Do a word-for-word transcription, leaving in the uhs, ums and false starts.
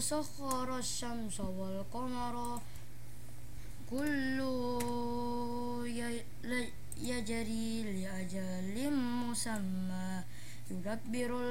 وسخر الشمس والقمر كل يجري لأجل مسمى يدبر